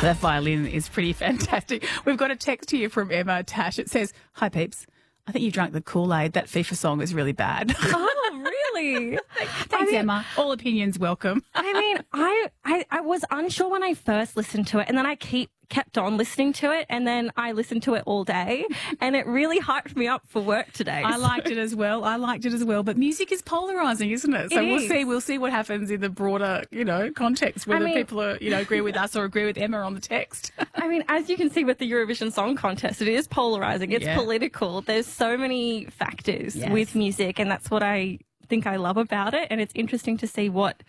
That violin is pretty fantastic. We've got a text here from Emma Tash. It says, "Hi, peeps. I think you drank the Kool-Aid. That FIFA song is really bad." Oh, really? Thanks, Emma. All opinions welcome. I mean, I was unsure when I first listened to it, and then I kept on listening to it, and then I listened to it all day, and it really hyped me up for work today. I liked it as well. But music is polarising, isn't it? So we'll see what happens in the broader, context, whether people are, agree with us or agree with Emma on the text. I mean, as you can see with the Eurovision Song Contest, it is polarising. It's political. There's so many factors with music, and that's what I think I love about it. And it's interesting to see what,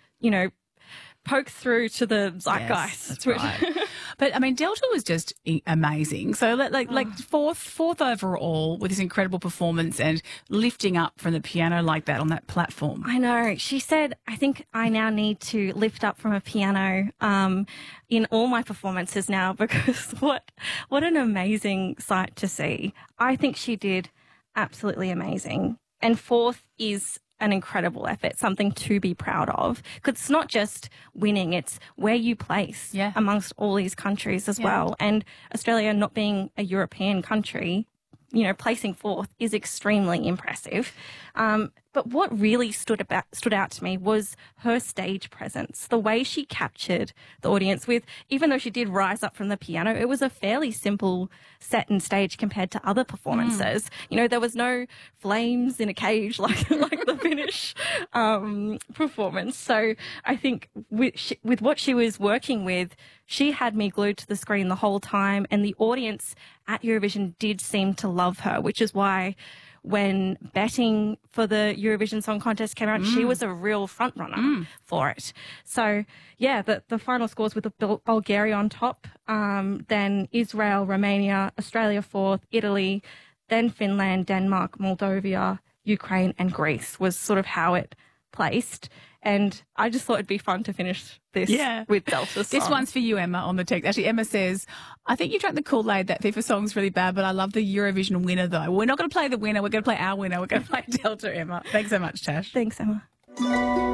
pokes through to the zeitgeist. Yes, that's right. But I mean, Delta was just amazing. So fourth overall with this incredible performance and lifting up from the piano like that on that platform. I know. She said, "I think I now need to lift up from a piano in all my performances now, because what an amazing sight to see." I think she did absolutely amazing. And fourth is an incredible effort, something to be proud of. Because it's not just winning, it's where you place amongst all these countries as well. And Australia, not being a European country, placing fourth is extremely impressive. But what really stood out to me was her stage presence, the way she captured the audience with, even though she did rise up from the piano, it was a fairly simple set and stage compared to other performances. There was no flames in a cage like the Finnish performance. So I think with what she was working with, she had me glued to the screen the whole time, and the audience at Eurovision did seem to love her, which is why when betting for the Eurovision Song Contest came out, she was a real front runner for it. So, the final scores with Bulgaria on top, then Israel, Romania, Australia fourth, Italy, then Finland, Denmark, Moldova, Ukraine and Greece was sort of how it placed. And I just thought it'd be fun to finish this with Delta's song. This one's for you, Emma, on the text. Actually, Emma says, "I think you drank the Kool-Aid. That FIFA song's really bad, but I love the Eurovision winner, though." We're not going to play the winner. We're going to play our winner. We're going to play Delta, Emma. Thanks so much, Tash. Thanks, Emma.